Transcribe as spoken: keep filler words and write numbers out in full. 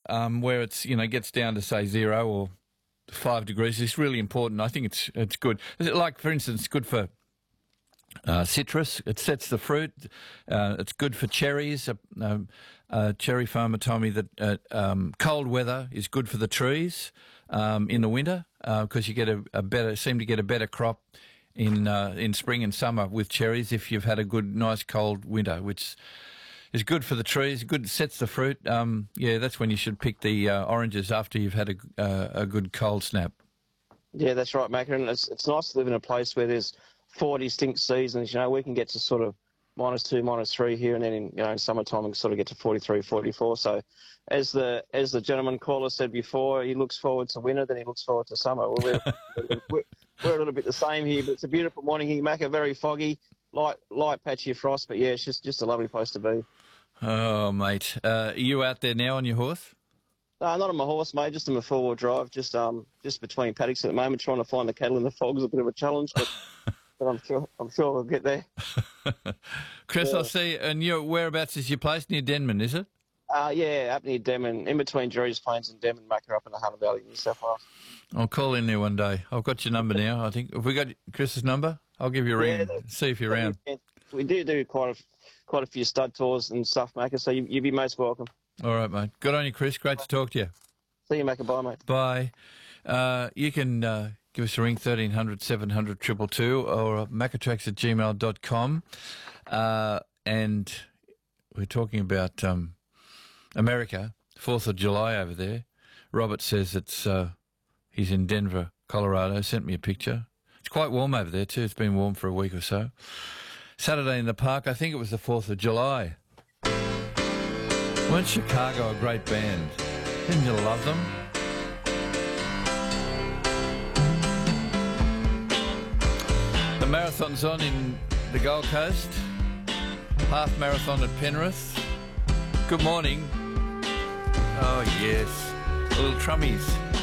um, where it's, you know, gets down to, say, zero or five degrees is really important. I think it's it's good. Like, for instance, it's good for uh, citrus. It sets the fruit. Uh, it's good for cherries. A, a, a cherry farmer told me that uh, um, cold weather is good for the trees um, in the winter because uh, you get a, a better, seem to get a better crop in uh, in spring and summer with cherries if you've had a good, nice cold winter, which is good for the trees. Good, sets the fruit. Um, yeah, that's when you should pick the uh, oranges after you've had a, uh, a good cold snap. Yeah, that's right, Macca. And it's, it's nice to live in a place where there's four distinct seasons. You know, we can get to sort of minus two, minus three here, and then in, you know, in summertime we can sort of get to forty-three, forty-four. So as the as the gentleman caller said before, he looks forward to winter, then he looks forward to summer. Well, we're, we're, we're a little bit the same here, but it's a beautiful morning here, Macca, very foggy, light light patchy of frost, but yeah, it's just, just a lovely place to be. Oh, mate. Uh, are you out there now on your horse? No, not on my horse, mate, just in my four-wheel drive, just um, just between paddocks at the moment, trying to find the cattle in the fog is a bit of a challenge, but, but I'm sure I'm sure we'll get there. Chris, yeah. I'll see you. And your whereabouts is your place? Near Denman, is it? Uh, yeah, up near Denman, in between Jerry's Plains and Denman, Macca, up in the Hunter Valley, New South Wales. I'll call in there one day. I've got your number now, I think. Have we got Chris's number? I'll give you a ring, yeah, see if you're around. We do do quite a, quite a few stud tours and stuff, Macca, so you, you'd be most welcome. All right, mate. Good on you, Chris. Great to talk to you. See you, Macca. Bye, mate. Bye. Uh, you can uh, give us a ring, thirteen hundred, seven hundred, two two two, or maccatracks at gmail dot com. Uh, and we're talking about um, America, fourth of July over there. Robert says it's uh, he's in Denver, Colorado. Sent me a picture. It's quite warm over there, too. It's been warm for a week or so. Saturday in the park, I think it was the fourth of July. Weren't Chicago a great band? Didn't you love them? The marathon's on in the Gold Coast. Half marathon at Penrith. Good morning. Oh, yes. The little trummies.